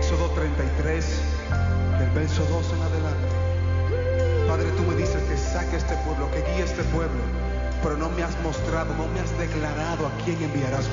Éxodo 33, del verso 2 en adelante. Padre, tú me dices que saque a este pueblo, que guíe a este pueblo, pero no me has mostrado, no me has declarado a quién enviarás